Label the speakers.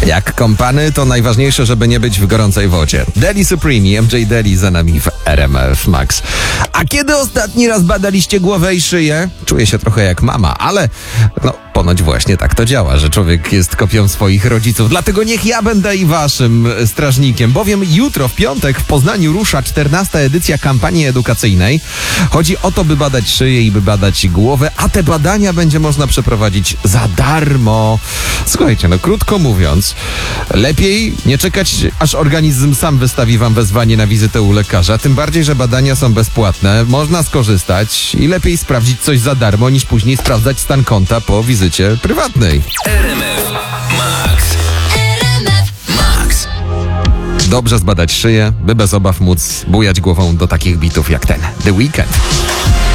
Speaker 1: Jak kąpany, to najważniejsze, żeby nie być w gorącej wodzie. Deli Supreme i MJ Deli za nami w RMF Max. A kiedy ostatni raz badaliście głowę i szyję? Czuję się trochę jak mama, ale ponoć właśnie tak to działa, że człowiek jest kopią swoich rodziców. Dlatego niech ja będę i waszym strażnikiem, bowiem jutro w piątek w Poznaniu rusza 14. edycja kampanii edukacyjnej. Chodzi o to, by badać szyję i by badać głowę, a te badania będzie można przeprowadzić za darmo. Słuchajcie, krótko mówiąc, lepiej nie czekać, aż organizm sam wystawi wam wezwanie na wizytę u lekarza, tym bardziej, że badania są bezpłatne, można skorzystać i lepiej sprawdzić coś za darmo, niż później sprawdzać stan konta po wizycie prywatnej.
Speaker 2: RMF Max. RMF Max.
Speaker 1: Dobrze zbadać szyję, by bez obaw móc bujać głową do takich bitów jak ten The Weeknd.